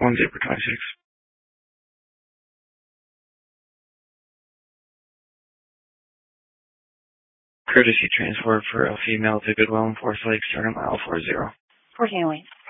1-26. Courtesy transport for a female to Goodwill in Forest Lake, starting mile 40. 1408.